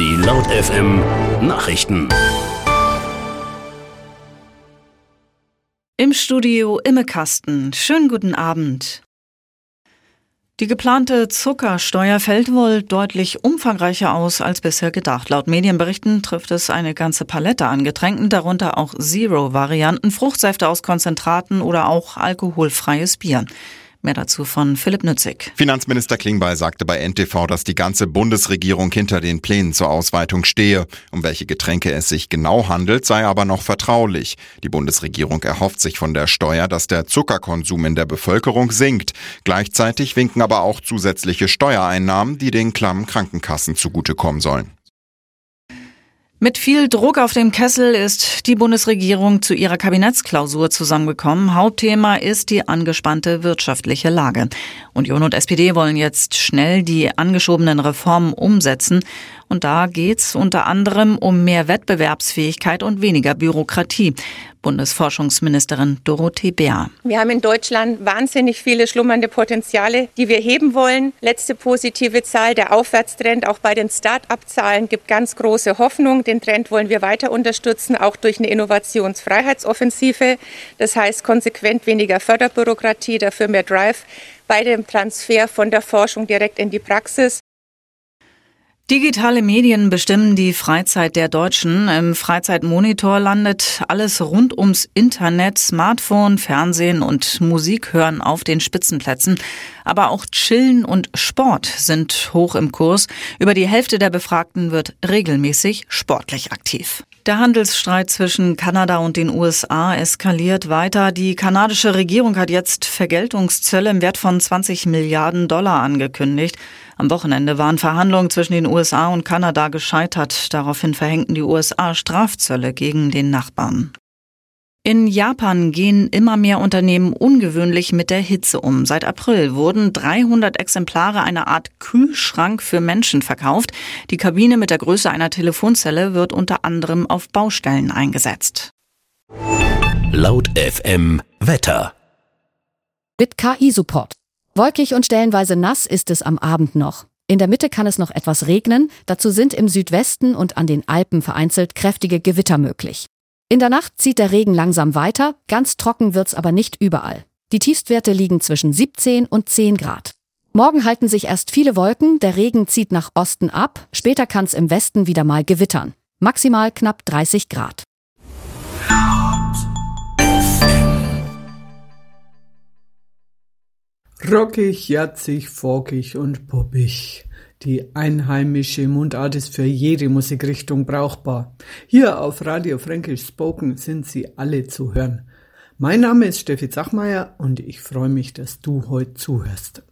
Die Laut FM Nachrichten. Im Studio Imme Kasten. Schönen guten Abend. Die geplante Zuckersteuer fällt wohl deutlich umfangreicher aus als bisher gedacht. Laut Medienberichten trifft es eine ganze Palette an Getränken, darunter auch Zero-Varianten, Fruchtsäfte aus Konzentraten oder auch alkoholfreies Bier. Mehr dazu von Philipp Nützig. Finanzminister Klingbeil sagte bei NTV, dass die ganze Bundesregierung hinter den Plänen zur Ausweitung stehe. Um welche Getränke es sich genau handelt, sei aber noch vertraulich. Die Bundesregierung erhofft sich von der Steuer, dass der Zuckerkonsum in der Bevölkerung sinkt. Gleichzeitig winken aber auch zusätzliche Steuereinnahmen, die den klammen Krankenkassen zugutekommen sollen. Mit viel Druck auf dem Kessel ist die Bundesregierung zu ihrer Kabinettsklausur zusammengekommen. Hauptthema ist die angespannte wirtschaftliche Lage. Union und SPD wollen jetzt schnell die angeschobenen Reformen umsetzen. Und da geht's unter anderem um mehr Wettbewerbsfähigkeit und weniger Bürokratie. Bundesforschungsministerin Dorothee Bär. Wir haben in Deutschland wahnsinnig viele schlummernde Potenziale, die wir heben wollen. Letzte positive Zahl, der Aufwärtstrend auch bei den Start-up-Zahlen gibt ganz große Hoffnung. Den Trend wollen wir weiter unterstützen, auch durch eine Innovationsfreiheitsoffensive. Das heißt konsequent weniger Förderbürokratie, dafür mehr Drive bei dem Transfer von der Forschung direkt in die Praxis. Digitale Medien bestimmen die Freizeit der Deutschen. Im Freizeitmonitor landet alles rund ums Internet, Smartphone, Fernsehen und Musik hören auf den Spitzenplätzen. Aber auch Chillen und Sport sind hoch im Kurs. Über die Hälfte der Befragten wird regelmäßig sportlich aktiv. Der Handelsstreit zwischen Kanada und den USA eskaliert weiter. Die kanadische Regierung hat jetzt Vergeltungszölle im Wert von 20 Milliarden Dollar angekündigt. Am Wochenende waren Verhandlungen zwischen den USA und Kanada gescheitert. Daraufhin verhängten die USA Strafzölle gegen den Nachbarn. In Japan gehen immer mehr Unternehmen ungewöhnlich mit der Hitze um. Seit April wurden 300 Exemplare einer Art Kühlschrank für Menschen verkauft. Die Kabine mit der Größe einer Telefonzelle wird unter anderem auf Baustellen eingesetzt. Laut FM Wetter. Mit KI-Support. Wolkig und stellenweise nass ist es am Abend noch. In der Mitte kann es noch etwas regnen. Dazu sind im Südwesten und an den Alpen vereinzelt kräftige Gewitter möglich. In der Nacht zieht der Regen langsam weiter, ganz trocken wird's aber nicht überall. Die Tiefstwerte liegen zwischen 17 und 10 Grad. Morgen halten sich erst viele Wolken, der Regen zieht nach Osten ab, später kann's im Westen wieder mal gewittern. Maximal knapp 30 Grad. Rockig, jatzig, folkig und poppig. Die einheimische Mundart ist für jede Musikrichtung brauchbar. Hier auf Radio Fränkisch Spoken sind sie alle zu hören. Mein Name ist Steffi Zachmeier und ich freue mich, dass du heute zuhörst.